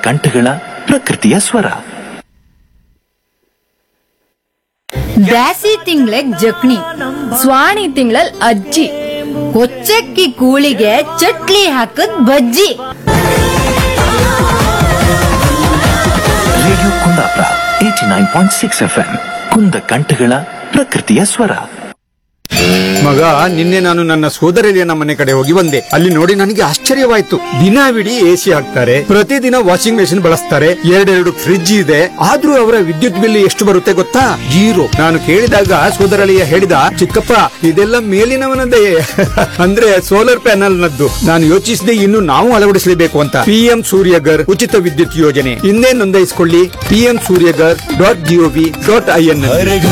ಕಂಠಗಳ ಪ್ರಕೃತಿಯ ಸ್ವರ. ಬ್ಯಾಸಿ ತಿಂಗ್ಳಗ್ ಜಕ್ಣಿ, ಸ್ವಾಣಿ ತಿಂಗಳಲ್ ಅಜ್ಜಿ, ಕೊಚ್ಚಕ್ಕಿ ಕೂಳಿಗೆ ಚಟ್ಲಿ ಹಾಕದ್ ಬಜ್ಜಿ. ರೇಡಿಯೋ ಕುಂದಾಪುರ 89.6 FM ಕುಂದ ಕಂಠಗಳ ಪ್ರಕೃತಿಯ ಸ್ವರ. ಮಗ, ನಿನ್ನೆ ನಾನು ನನ್ನ ಸೋದರಳಿಯನ ಮನೆ ಕಡೆ ಹೋಗಿ ಬಂದೆ. ಅಲ್ಲಿ ನೋಡಿ ನನಗೆ ಆಶ್ಚರ್ಯವಾಯ್ತು. ದಿನವಿಡೀ ಎಸಿ ಹಾಕ್ತಾರೆ, ಪ್ರತಿದಿನ ವಾಷಿಂಗ್ ಮೆಷಿನ್ ಬಳಸ್ತಾರೆ, ಎರಡೆರಡು ಫ್ರಿಡ್ಜ್ ಇದೆ. ಆದ್ರೂ ಅವರ ವಿದ್ಯುತ್ ಬಿಲ್ ಎಷ್ಟು ಬರುತ್ತೆ ಗೊತ್ತಾ? 0. ನಾನು ಕೇಳಿದಾಗ ಸೋದರಳಿಯ ಹೇಳಿದ, ಚಿಕ್ಕಪ್ಪ ಇದೆಲ್ಲ ಮೇಲಿನವನದೇ ಅಂದ್ರೆ ಸೋಲಾರ್ ಪ್ಯಾನಲ್ ನದ್ದು. ನಾನು ಯೋಚಿಸಿದೆ, ಇನ್ನು ನಾವು ಅಳವಡಿಸಲೇಬೇಕು ಅಂತ. PM ಸೂರ್ಯಗರ್ ಉಚಿತ ವಿದ್ಯುತ್ ಯೋಜನೆ ಇನ್ನೇ ನೋಂದಾಯಿಸಿಕೊಳ್ಳಿ. pmsuryagar.gov.in.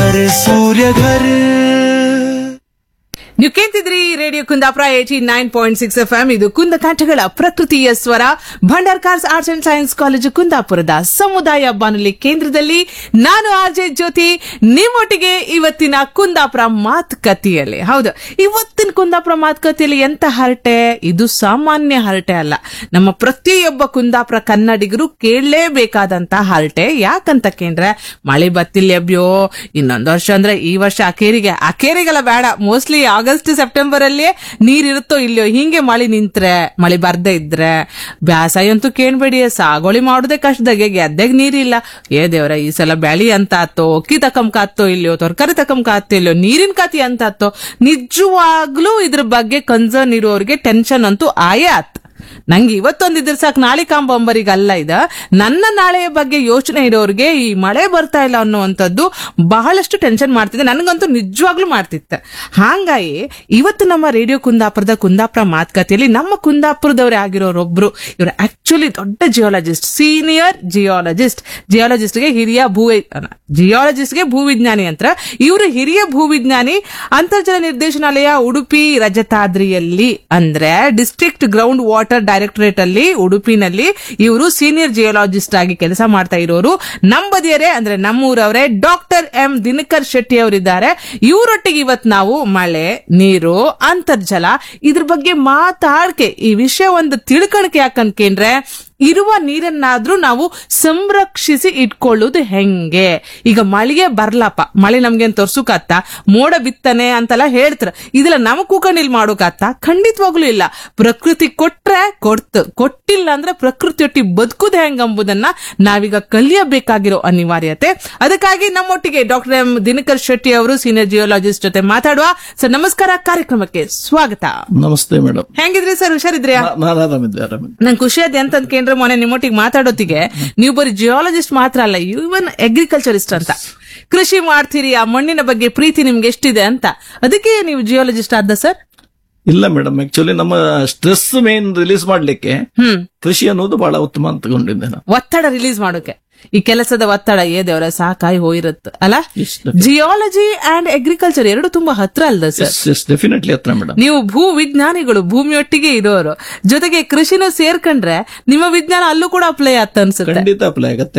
ನೀವು ಕೇಳ್ತಿದ್ರಿ ರೇಡಿಯೋ ಕುಂದಾಪುರ 89.6 FM. ಇದು ಕುಂದ ಕಂಠಗಳ ಪ್ರಕೃತಿಯ ಸ್ವರ. Bhandarkars arts and science college ಕುಂದಾಪುರದ ಸಮುದಾಯ ಬಾನುಲಿ ಕೇಂದ್ರದಲ್ಲಿ ನಾನು RJ ಜ್ಯೋತಿ ನಿಮ್ಮೊಟ್ಟಿಗೆ ಇವತ್ತಿನ ಕುಂದಾಪುರ ಮಾತುಕತೆಯಲ್ಲಿ. ಹೌದು, ಇವತ್ತಿನ ಕುಂದಾಪುರ ಮಾತುಕತೆಯಲ್ಲಿ ಎಂತ ಹರಟೆ? ಇದು ಸಾಮಾನ್ಯ ಹರಟೆ ಅಲ್ಲ, ನಮ್ಮ ಪ್ರತಿಯೊಬ್ಬ ಕುಂದಾಪುರ ಕನ್ನಡಿಗರು ಕೇಳಲೇಬೇಕಾದಂತ ಹರಟೆ. ಯಾಕಂತ ಕೇಂದ್ರೆ ಮಳೆ ಬತ್ತಿಲ್ಯಬ್ಯೋ, ಇನ್ನೊಂದು ವರ್ಷ ಅಂದ್ರೆ ಈ ವರ್ಷ ಅಕೇರಿಗೆಲ್ಲ ಬೇಡ, ಮೋಸ್ಟ್ಲಿ ಆಗಸ್ಟ್ ಸೆಪ್ಟೆಂಬರ್ ಅಲ್ಲಿ ನೀರಿರುತ್ತೋ ಇಲ್ಲೋ, ಹಿಂಗೆ ಮಳೆ ನಿಂತ್ರೆ, ಮಳೆ ಬರ್ದೇ ಇದ್ರೆ ಬ್ಯಾಸಾಯ ಅಂತೂ ಕೇಳ್ಬೇಡಿ, ಸಾಗೋಳಿ ಮಾಡುದೇ ಕಷ್ಟದಾಗೆ. ಗೆದ್ದೆಗ್ ನೀರಿಲ್ಲ, ಏ ದೇವ್ರ ಈ ಸಲ ಬೆಳಿ ಅಂತ ಆತೋ, ಅಕ್ಕಿ ತಕಂಕ ಆತೋ ಇಲ್ಲೋ, ತರಕಾರಿ ತಕಂಕ ಆತೋ ಇಲ್ಲೋ, ನೀರಿನ ಕತಿ ಅಂತ ಆತೋ. ನಿಜವಾಗ್ಲೂ ಇದ್ರ ಬಗ್ಗೆ ಕನ್ಸರ್ನ್ ಇರೋರಿಗೆ ಟೆನ್ಷನ್ ಅಂತೂ ಆಯೇ ಆತ್. ನಂಗೆ ಇವತ್ತೊಂದಿದ್ರ ಸಾಕು, ನಾಳೆ ಕಾಂಬಂಬರಿಗಲ್ಲ. ನನ್ನ ನಾಳೆಯ ಬಗ್ಗೆ ಯೋಚನೆ ಇರೋರಿಗೆ ಈ ಮಳೆ ಬರ್ತಾ ಇಲ್ಲ ಅನ್ನುವಂಥದ್ದು ಬಹಳಷ್ಟು ಟೆನ್ಷನ್ ಮಾಡ್ತಿದ್ದೆ. ನನಗಂತೂ ನಿಜವಾಗ್ಲೂ ಮಾಡ್ತಿತ್ತು. ಹಾಗಾಗಿ ಇವತ್ತು ನಮ್ಮ ರೇಡಿಯೋ ಕುಂದಾಪುರದ ಕುಂದಾಪುರ ಮಾತುಕತೆಯಲ್ಲಿ ನಮ್ಮ ಕುಂದಾಪುರದವರೇ ಆಗಿರೋರೊಬ್ರು, ಇವರು ಆಕ್ಚುಲಿ ದೊಡ್ಡ ಜಿಯಾಲಜಿಸ್ಟ್, ಸೀನಿಯರ್ ಜಿಯಾಲಜಿಸ್ಟ್. ಜಿಯಾಲಜಿಸ್ಟ್ಗೆ ಹಿರಿಯ ಜಿಯಾಲಜಿಸ್ಟ್ಗೆ ಭೂವಿಜ್ಞಾನಿ ಅಂತ. ಇವರು ಹಿರಿಯ ಭೂವಿಜ್ಞಾನಿ, ಅಂತರ್ಜಲ ನಿರ್ದೇಶನಾಲಯ ಉಡುಪಿ ರಜತಾದ್ರಿಯಲ್ಲಿ ಅಂದ್ರೆ ಡಿಸ್ಟ್ರಿಕ್ಟ್ ಗ್ರೌಂಡ್ ವಾಟರ್ ಡೈರೆಕ್ಟರೇಟ್ ಅಲ್ಲಿ ಉಡುಪಿನಲ್ಲಿ ಇವರು ಸೀನಿಯರ್ ಜಿಯೋಲಾಜಿಸ್ಟ್ ಆಗಿ ಕೆಲಸ ಮಾಡ್ತಾ ಇರೋರು. ನಂಬದಿಯರೇ ಅಂದ್ರೆ ನಮ್ಮೂರವರೇ ಡಾಕ್ಟರ್ M ದಿನಕರ್ ಶೆಟ್ಟಿ ಅವರಿದ್ದಾರೆ. ಇವರೊಟ್ಟಿಗೆ ಇವತ್ತು ನಾವು ಮಳೆ, ನೀರು, ಅಂತರ್ಜಲ ಇದ್ರ ಬಗ್ಗೆ ಮಾತಾಡ್ಕೆ ಈ ವಿಷಯ ಒಂದು ತಿಳ್ಕಣಕ್ಕೆ ಯಾಕಂದ್ರೆ ಇರುವ ನೀರನ್ನಾದ್ರೂ ನಾವು ಸಂರಕ್ಷಿಸಿ ಇಟ್ಕೊಳ್ಳೋದು ಹೆಂಗೆ. ಈಗ ಮಳೆಗೆ ಬರ್ಲಪ್ಪ, ಮಳೆ ನಮ್ಗೇನ್ ತೋರ್ಸುಕತ್ತ, ಮೋಡ ಬಿತ್ತನೆ ಅಂತೆಲ್ಲ ಹೇಳ್ತಾರ, ಇದೆಲ್ಲ ನಮ್ ಕೂಕಣಿಲ್ ಮಾಡೋಕತ್ತ? ಖಂಡಿತವಾಗ್ಲೂ ಇಲ್ಲ. ಪ್ರಕೃತಿ ಕೊಟ್ರೆ ಕೊಟ್ಟಿಲ್ಲ ಅಂದ್ರೆ ಪ್ರಕೃತಿಯೊಟ್ಟಿ ಬದುಕುದು ಹೆಂಗಂಬುದನ್ನ ನಾವೀಗ ಕಲಿಯಬೇಕಾಗಿರೋ ಅನಿವಾರ್ಯತೆ. ಅದಕ್ಕಾಗಿ ನಮ್ಮೊಟ್ಟಿಗೆ ಡಾಕ್ಟರ್ M ದಿನಕರ್ ಶೆಟ್ಟಿ ಅವರು ಸೀನಿಯರ್ ಜಿಯೋಲಾಜಿಸ್ಟ್ ಜೊತೆ ಮಾತಾಡುವ. ಸರ್ ನಮಸ್ಕಾರ, ಕಾರ್ಯಕ್ರಮಕ್ಕೆ ಸ್ವಾಗತ. ನಮಸ್ತೆ ಮೇಡಮ್. ಹೆಂಗಿದ್ರಿ ಸರ್? ಹುಷಾರಿದ್ರಿಯಾ? ನಂಗೆ ಖುಷಿ ಅದ ಅಂತಂದ್ರೆ ಮೊನ್ನೆ ನಿಮ್ಮೊಟ್ಟಿಗೆ ಮಾತಾಡೋತಿಗೆ ನೀವು ಬರೀ ಜಿಯಾಲಜಿಸ್ಟ್ ಮಾತ್ರ ಅಲ್ಲ, ಇವನ್ ಅಗ್ರಿಕಲ್ಚರಿಸ್ಟ್ ಅಂತ. ಕೃಷಿ ಮಾಡ್ತೀರಿ, ಆ ಮಣ್ಣಿನ ಬಗ್ಗೆ ಪ್ರೀತಿ ನಿಮ್ಗೆ ಎಷ್ಟಿದೆ ಅಂತ, ಅದಕ್ಕೆ ನೀವು ಜಿಯಾಲಜಿಸ್ಟ್ ಆದ ಸರ್? ಇಲ್ಲ ಮೇಡಮ್, ಆಕ್ಚುಲಿ ನಮ್ಮ ಸ್ಟ್ರೆಸ್ ಮೇನ್ ರಿಲೀಸ್ ಮಾಡ್ಲಿಕ್ಕೆ ಕೃಷಿ ಅನ್ನೋದು ಬಹಳ ಉತ್ತಮ ಅಂತ ತಗೊಂಡಿದ್ದೆ ನಾನು. ಒತ್ತಡ ರಿಲೀಸ್ ಮಾಡೋಕೆ, ಈ ಕೆಲಸದ ಒತ್ತಡ ದೇವರ ಸಾಕಾಗಿ ಹೋಗಿರುತ್ತೆ ಅಲ್ಲ. ಜಿಯಾಲಜಿ ಅಂಡ್ ಅಗ್ರಿಕಲ್ಚರ್ ಎರಡು ತುಂಬಾ ಹತ್ರ ಅಲ್ದ ಸರ್? ಡೆಫಿನೆಟ್ಲಿ ಹತ್ರ ಮೇಡಮ್. ನೀವು ಭೂ ವಿಜ್ಞಾನಿಗಳು, ಭೂಮಿಯೊಟ್ಟಿಗೆ ಇರೋರು, ಜೊತೆಗೆ ಕೃಷಿನೂ ಸೇರ್ಕೊಂಡ್ರೆ ನಿಮ್ಮ ವಿಜ್ಞಾನ ಅಲ್ಲೂ ಕೂಡ ಅಪ್ಲೈ ಆಗ್ತ ಅನ್ಸುತ್ತೆ. ಖಂಡಿತ ಅಪ್ಲೈ ಆಗತ್ತೆ.